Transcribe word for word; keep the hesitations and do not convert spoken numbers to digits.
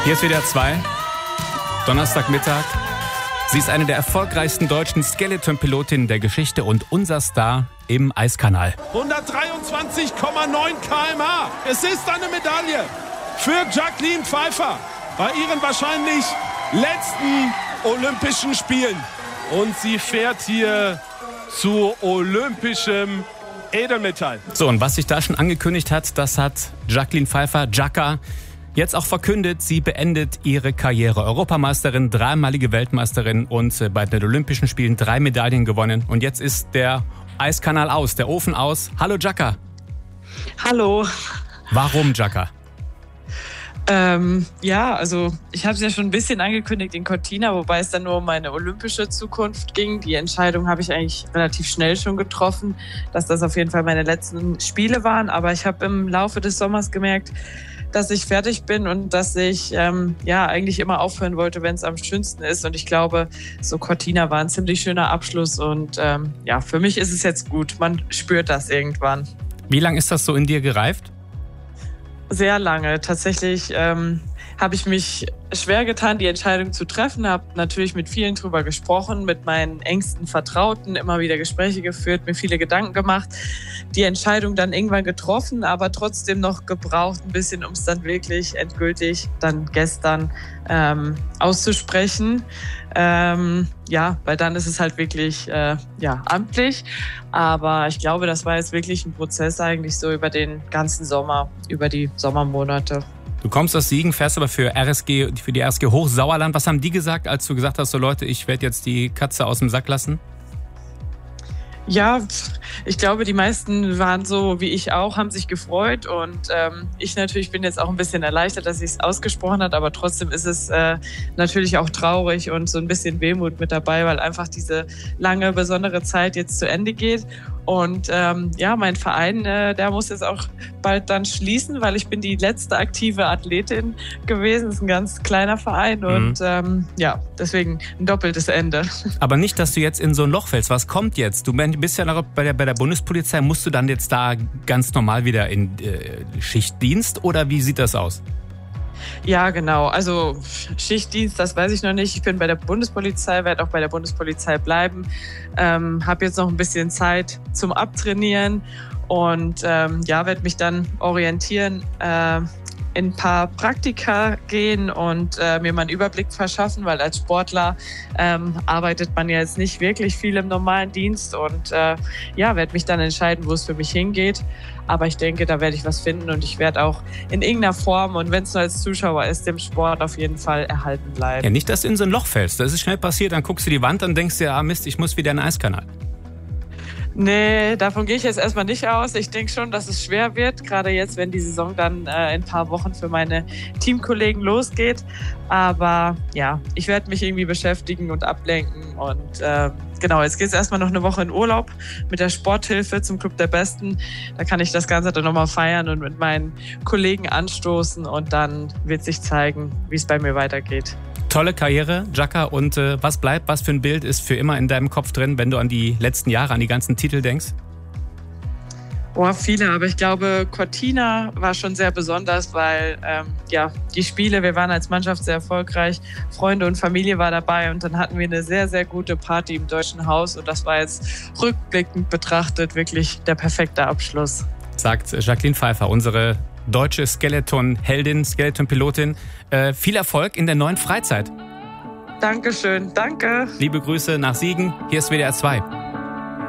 Hier ist W D R zwei, Donnerstagmittag. Sie ist eine der erfolgreichsten deutschen Skeleton-Pilotinnen der Geschichte und unser Star im Eiskanal. hundertdreiundzwanzig Komma neun Kilometer pro Stunde. Es ist eine Medaille für Jacqueline Pfeiffer bei ihren wahrscheinlich letzten Olympischen Spielen. Und sie fährt hier zu olympischem Edelmetall. So, und was sich da schon angekündigt hat, das hat Jacqueline Pfeiffer, Jacka, jetzt auch verkündet. Sie beendet ihre Karriere. Europameisterin, dreimalige Weltmeisterin und bei den Olympischen Spielen drei Medaillen gewonnen. Und jetzt ist der Eiskanal aus, der Ofen aus. Hallo Jacka. Hallo. Warum Jacka? Ähm, ja, also ich habe es ja schon ein bisschen angekündigt in Cortina, wobei es dann nur um meine olympische Zukunft ging. Die Entscheidung habe ich eigentlich relativ schnell schon getroffen, dass das auf jeden Fall meine letzten Spiele waren. Aber ich habe im Laufe des Sommers gemerkt, dass ich fertig bin und dass ich ähm, ja eigentlich immer aufhören wollte, wenn es am schönsten ist. Und ich glaube, so Cortina war ein ziemlich schöner Abschluss. Und ähm, ja, für mich ist es jetzt gut. Man spürt das irgendwann. Wie lange ist das so in dir gereift? Sehr lange. Tatsächlich ähm, habe ich mich schwer getan, die Entscheidung zu treffen. Habe natürlich mit vielen drüber gesprochen, mit meinen engsten Vertrauten immer wieder Gespräche geführt, mir viele Gedanken gemacht. Die Entscheidung dann irgendwann getroffen, aber trotzdem noch gebraucht ein bisschen, um es dann wirklich endgültig dann gestern ähm, auszusprechen. Ähm, ja, weil dann ist es halt wirklich äh, ja, amtlich. Aber ich glaube, das war jetzt wirklich ein Prozess eigentlich so über den ganzen Sommer, über die Sommermonate. Du kommst aus Siegen, fährst aber für R S G, für die R S G Hochsauerland. Was haben die gesagt, als du gesagt hast, so Leute, ich werde jetzt die Katze aus dem Sack lassen? Ja, ich glaube, die meisten waren so wie ich auch, haben sich gefreut und ähm, ich natürlich bin jetzt auch ein bisschen erleichtert, dass sie es ausgesprochen hat, aber trotzdem ist es äh, natürlich auch traurig und so ein bisschen Wehmut mit dabei, weil einfach diese lange, besondere Zeit jetzt zu Ende geht. Und ähm, ja, mein Verein, äh, der muss jetzt auch bald dann schließen, weil ich bin die letzte aktive Athletin gewesen. Das ist ein ganz kleiner Verein mhm. und ähm, ja, deswegen ein doppeltes Ende. Aber nicht, dass du jetzt in so ein Loch fällst. Was kommt jetzt? Du bist ja noch bei der, bei der Bundespolizei. Musst du dann jetzt da ganz normal wieder in äh, Schichtdienst oder wie sieht das aus? Ja, genau. Also Schichtdienst, das weiß ich noch nicht. Ich bin bei der Bundespolizei, werde auch bei der Bundespolizei bleiben. Ähm, habe jetzt noch ein bisschen Zeit zum Abtrainieren und ähm, ja, werde mich dann orientieren, äh, in ein paar Praktika gehen und äh, mir mal einen Überblick verschaffen, weil als Sportler ähm, arbeitet man ja jetzt nicht wirklich viel im normalen Dienst und äh, ja, werde mich dann entscheiden, wo es für mich hingeht. Aber ich denke, da werde ich was finden und ich werde auch in irgendeiner Form und wenn es nur als Zuschauer ist, dem Sport auf jeden Fall erhalten bleiben. Ja, nicht, dass du in so ein Loch fällst. Das ist schnell passiert, dann guckst du die Wand und denkst dir, ah Mist, ich muss wieder in den Eiskanal. Nee, davon gehe ich jetzt erstmal nicht aus. Ich denke schon, dass es schwer wird, gerade jetzt, wenn die Saison dann äh, in ein paar Wochen für meine Teamkollegen losgeht. Aber ja, ich werde mich irgendwie beschäftigen und ablenken. Und äh, genau, jetzt geht es erstmal noch eine Woche in Urlaub mit der Sporthilfe zum Club der Besten. Da kann ich das Ganze dann nochmal feiern und mit meinen Kollegen anstoßen. Und dann wird sich zeigen, wie es bei mir weitergeht. Tolle Karriere, Jacka. Und äh, was bleibt, was für ein Bild ist für immer in deinem Kopf drin, wenn du an die letzten Jahre, an die ganzen Titel denkst? Boah, viele, aber ich glaube, Cortina war schon sehr besonders, weil ähm, ja, die Spiele, wir waren als Mannschaft sehr erfolgreich, Freunde und Familie war dabei und dann hatten wir eine sehr, sehr gute Party im Deutschen Haus und das war jetzt rückblickend betrachtet wirklich der perfekte Abschluss. Sagt Jacqueline Pfeiffer, unsere deutsche Skeleton-Heldin, Skeleton-Pilotin. Äh, viel Erfolg in der neuen Freizeit. Dankeschön, danke. Liebe Grüße nach Siegen. Hier ist W D R zwei.